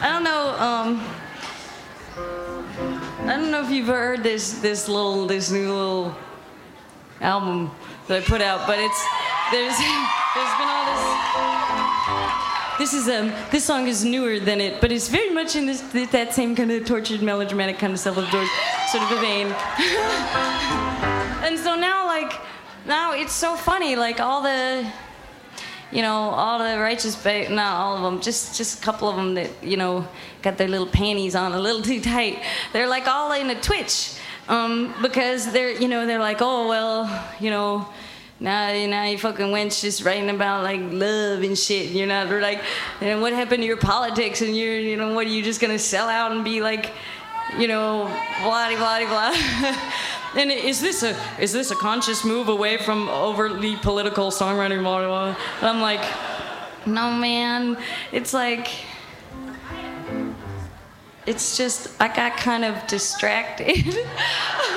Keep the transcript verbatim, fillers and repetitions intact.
I don't know. Um, I don't know if you've heard this this little this new little album that I put out, but it's there's there's been all this. This is um this song is newer than it, but it's very much in this that same kind of tortured melodramatic kind of self-absorbed sort of a vein. And so now, like, now it's so funny, like all the, you know, all the righteous, ba- not all of them, just just a couple of them that, you know, got their little panties on a little too tight. They're like all in a twitch, um, because they're, you know, they're like, oh well, you know, now now you fucking wench just writing about like love and shit. You're not like, and what happened to your politics? And you're, you know, what are you just gonna sell out and be like, you know, blah blah blah. And is this a is this a conscious move away from overtly political songwriting? Blah, blah, blah? And I'm like, no, man. It's like, it's just I got kind of distracted.